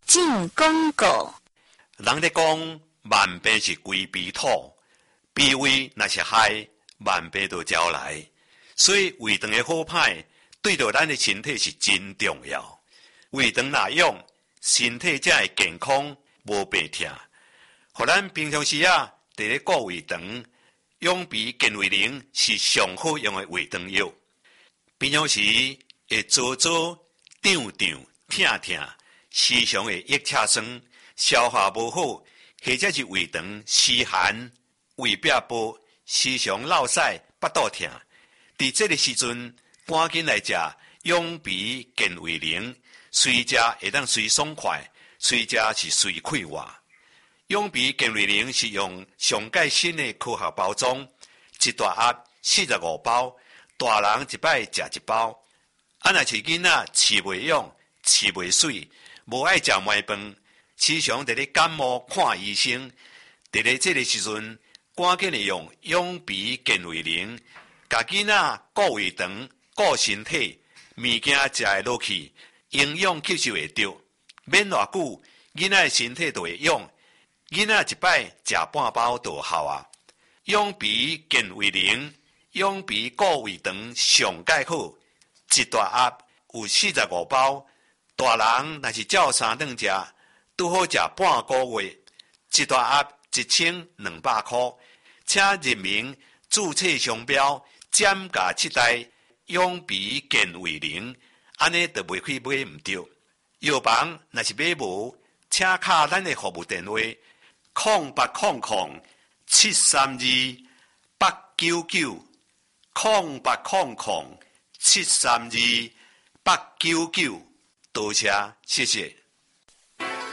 进广告。 人咧讲，万病是归脾土，脾胃若是害，万病就招来。所以胃肠的好歹，对着咱的身体是真重要。胃肠若用，身体才会健康，无病痛。互咱平常时啊，伫咧顾胃肠，养脾健胃灵是上好用的胃肠药。平常时会做胀、疼痛，时常会腋赤酸，消化无好，或者是胃肠湿寒、胃壁薄，时常落屎、腹肚痛。伫这个时阵，赶紧来食养脾健胃灵，随食会当随爽快，随食是随快活。养脾健胃灵是用上盖新的科学包装，一大盒45包，大人一摆食一包。若是囡仔饲袂养、饲袂水，无爱食糜饭，时常伫咧感冒看医生，伫咧这个时阵，赶紧的用养脾健胃灵，甲囡仔顾胃肠、顾身体，物件食会落去，营养吸收会着，免偌久，囡仔的身体就会养。囡仔一摆食半包就有效啊！养脾健胃灵，养脾顾胃肠上盖好，一大盒有45包，大人若是照3顿食，拄好食半个月，一大盒1200块，请认明注册商标减价7代养脾健胃灵，安尼就袂去买唔着。药房若是买无，请敲咱的服务电话0800-732-899，0800-732-899，多谢，谢谢。